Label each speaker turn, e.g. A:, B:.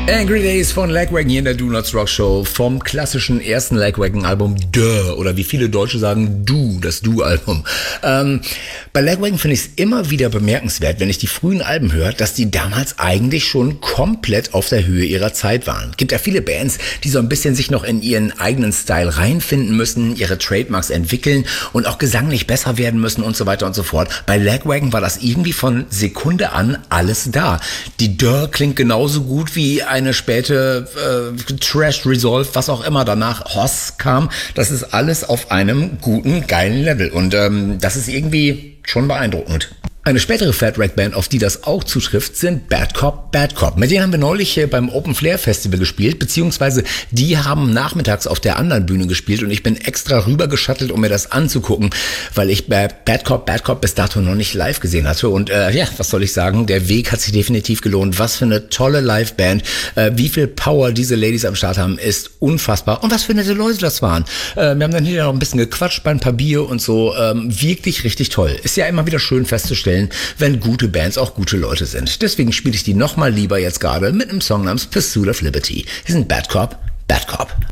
A: Angry Days von Lagwagon hier in der Do Not Rock Show vom klassischen ersten Lagwagon Album Duh, oder wie viele Deutsche sagen Du, das Du-Album. Bei Lagwagon finde ich es immer wieder bemerkenswert, wenn ich die frühen Alben höre, dass die damals eigentlich schon komplett auf der Höhe ihrer Zeit waren. Gibt ja viele Bands, die so ein bisschen sich noch in ihren eigenen Style reinfinden müssen, ihre Trademarks entwickeln und auch gesanglich besser werden müssen und so weiter und so fort. Bei Lagwagon war das irgendwie von Sekunde an alles da. Die Duh klingt genauso gut wie eine späte Trash Resolve, was auch immer danach Hoss kam. Das ist alles auf einem guten, geilen Level und das ist irgendwie schon beeindruckend. Eine spätere Fat Wreck Band, auf die das auch zutrifft, sind Bad Cop, Bad Cop. Mit denen haben wir neulich beim Open Flair Festival gespielt, beziehungsweise die haben nachmittags auf der anderen Bühne gespielt und ich bin extra rüber geschattelt, um mir das anzugucken, weil ich Bad Cop bis dato noch nicht live gesehen hatte. Und ja, was soll ich sagen, der Weg hat sich definitiv gelohnt. Was für eine tolle Liveband, wie viel Power diese Ladies am Start haben, ist unfassbar. Und was für nette Leute das waren. Wir haben dann hier noch ein bisschen gequatscht bei ein paar Bier und so. Wirklich richtig toll. Ist ja immer wieder schön festzustellen, wenn gute Bands auch gute Leute sind. Deswegen spiele ich die nochmal lieber jetzt gerade mit einem Song namens Pursuit of Liberty. Hier sind Bad Cop, Bad Cop.